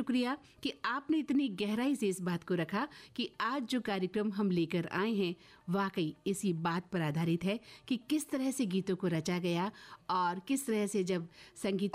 शुक्रिया कि आपने इतनी गहराई से इस बात को रखा कि आज जो कार्यक्रम हम लेकर आए हैं वाकई इसी बात पर आधारित है कि किस तरह से गीतों को रचा गया और किस तरह से जब संगीत